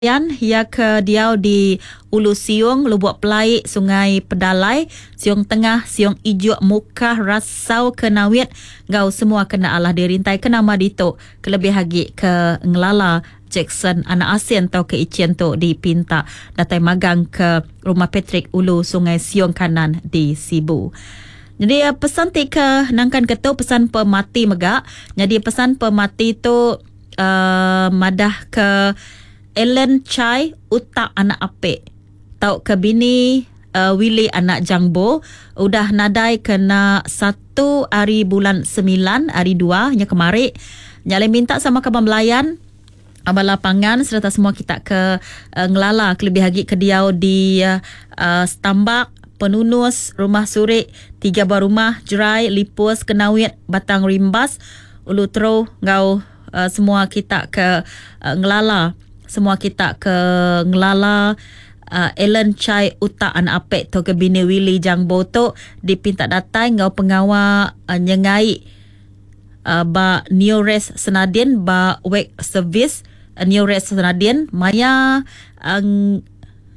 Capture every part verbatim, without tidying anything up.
Yan ia ke diau di Ulu Siung, Lubuk Pelaik, Sungai Pedalai, Siung Tengah, Siung Ijuk, Mukah, Rasau, Kenawit, gau semua kena alah dirintai kena madito kelebih hagi ke Ngelala Jackson anak asin atau ke Icien tu di Pinta datai magang ke Rumah Patrick Ulu Sungai Siung Kanan di Sibu. Jadi uh, pesan tika nangkan ketu pesan pemati megak. Jadi pesan pemati tu uh, madah ke Ellen Chai utak anak apik. Tau ke bini uh, Willy anak Jangbo udah nadai kena satu hari bulan sembilan hari dua nya kemari. Nyale minta sama Kaban Melayan abang lapangan serta semua kita ke uh, Ngelala kelebih hagi ke diau di uh, uh, Stambak, Penunus, Rumah Surik, Tiga Buah Rumah, Jerai, Lipus, Kenawit, Batang Rimbas, Ulu Tero, ngau uh, semua kita ke uh, Ngelala. Semua kita ke Ngelala. uh, Ellen Chai utak anak apek to ke bini Willy Jangbo tu dipinta datai ngau pengawal uh, nyengai uh, ba Neores Senadin ba wake service uh, Neores Senadin maya ang uh,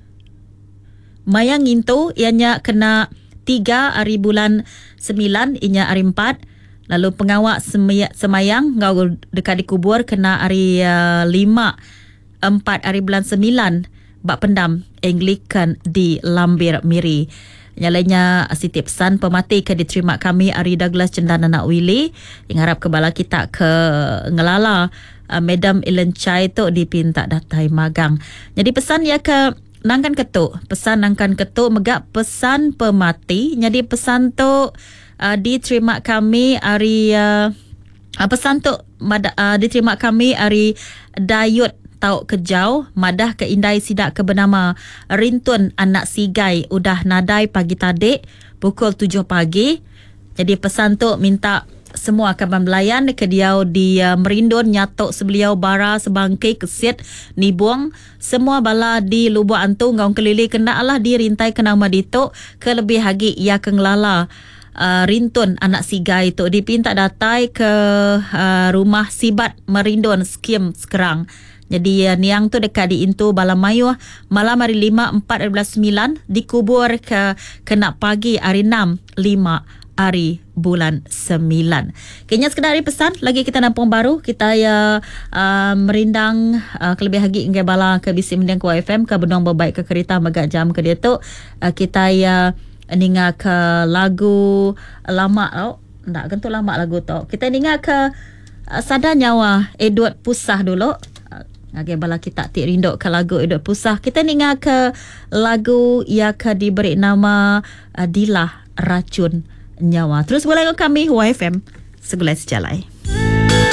maya ngintu ianya kena tiga hari bulan sembilan inya hari empat. Lalu pengawal semaya, semayang ngau dekat dikubur kena hari uh, lima empat hari bulan sembilan bak pendam Anglican di Lambir Miri. Yang lainnya Siti pesan pemati ke diterima kami Ari Douglas Cendana Nak Willy yang harap kebala kita ke Ngelala uh, Madam Ellen Chai tu dipinta datai magang. Jadi pesan ya ke nangkan ketuk, pesan nangkan ketuk megak pesan pemati. Jadi pesan tu uh, diterima kami Ari uh, pesan tu uh, diterima kami Ari Dayut tau kejau madah ke Indai Sidak ke bernama Rintun anak Sigai udah nadai pagi tadi pukul tujuh pagi. Jadi pesan tu minta semua Kaban Melayan ke diau di uh, Merindun nyatok sebeliau bara sebangkai kesit nibuang semua bala di Lubuk Antu ngau kelili kena lah dirintai kena madito ke lebih hagi ia ke Ngelala. Uh, Rintun anak Sigai tu dipinta datai ke uh, rumah Sibat Merindun skim sekarang. Jadi uh, niang tu dekat di Intu Balamayu malam hari lima empat hari bulan sembilan dikubur ke kena pagi hari enam lima hari bulan sembilan. Kayaknya sekedar hari pesan lagi kita nampung baru kita ya uh, merindang uh, kelebih hagi ngai bala ke bisi mendiang ku F M ke benong berbaik ke kereta megak jam ke dia tu uh, kita ya ninga ke lagu lama tau. Ndak kentu lama lagu tu. Kita ninga ke uh, Sadar Nyawa Edward Pusah dulu. Agak bala kita tik rindu ke lagu Edward Pusah. Kita ninga ke lagu yang akan diberi nama uh, Dilah Racun Nyawa. Terus boleh kami Y F M Segulai Sejalai.